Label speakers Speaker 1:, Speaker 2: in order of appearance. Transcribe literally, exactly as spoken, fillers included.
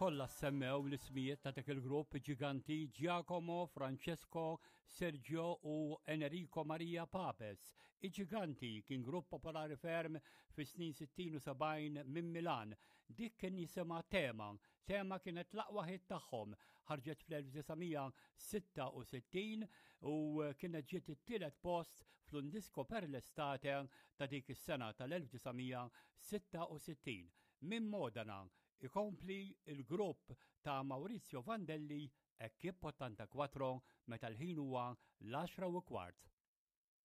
Speaker 1: kollha semmew l-ismijiet ta' dak il-grupp ġiganti Giacomo, Francesco, Sergio u Enrico Maria Papes. Iġiganti kien grupp popolari ferm fis-snin sittin u sebgħin minn Milan. Dik kien jisimha Tema. Tema kienet l-aqwa ħit tagħhom. Ħarġet fl-1966 u kienet ġiet it-tielet post fl-Undisco per l-Estate ta' dik is-sena tal-1966. Minn Modena ikompli il-grupp ta' Maurizio Vandelli Equipo ottantaquattro meta l-ħin huwa l-għaxra u kwart.